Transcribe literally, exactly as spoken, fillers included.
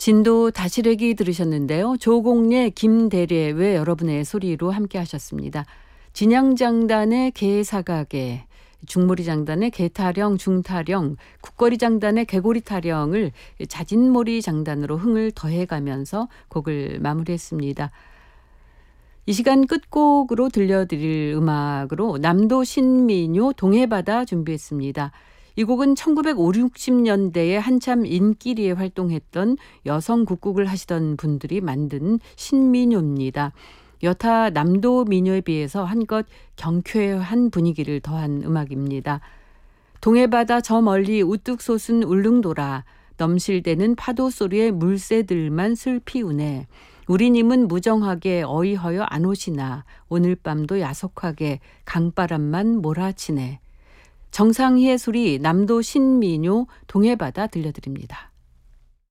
진도 다시래기 들으셨는데요. 조공래, 김대래 왜 여러분의 소리로 함께 하셨습니다. 진양장단의 개사가개, 중몰이장단의 개타령, 중타령, 국거리장단의 개고리타령을 자진몰이장단으로 흥을 더해가면서 곡을 마무리했습니다. 이 시간 끝곡으로 들려드릴 음악으로 남도 신민요 동해바다 준비했습니다. 이 곡은 천구백오십 년대에 한참 인기리에 활동했던 여성 국국을 하시던 분들이 만든 신민요입니다. 여타 남도 민요에 비해서 한껏 경쾌한 분위기를 더한 음악입니다. 동해바다 저 멀리 우뚝 솟은 울릉도라 넘실대는 파도 소리에 물새들만 슬피 우네. 우리님은 무정하게 어이허여 안 오시나 오늘 밤도 야속하게 강바람만 몰아치네. 정상희의 소리 남도 신민요 동해바다 들려드립니다.